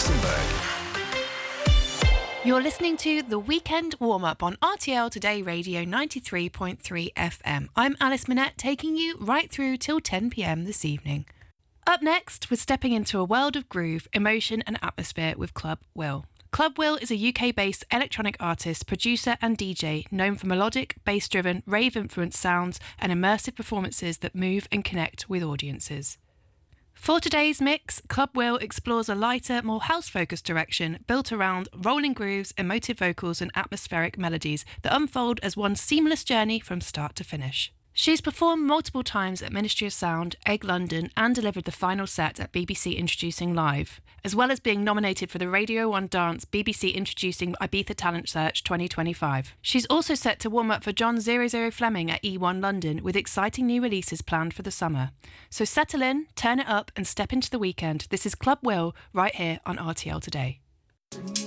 Glastonbury. You're listening to The Weekend Warm-Up on RTL Today Radio 93.3 FM. I'm Alice Minette, taking you right through till 10 p.m. this evening. Up next, we're stepping into a world of groove, emotion and atmosphere with Club Will. Club Will is a UK-based electronic artist, producer and DJ known for melodic, bass-driven, rave-influenced sounds and immersive performances that move and connect with audiences. For today's mix, Club Will explores a lighter, more house-focused direction built around rolling grooves, emotive vocals and atmospheric melodies that unfold as one seamless journey from start to finish. She's performed multiple times at Ministry of Sound, Egg London and delivered the final set at BBC Introducing Live, as well as being nominated for the Radio 1 Dance BBC Introducing Ibiza Talent Search 2025. She's also set to warm up for John 00 Fleming at E1 London with exciting new releases planned for the summer. So settle in, turn it up and step into the weekend. This is Club Will right here on RTL Today.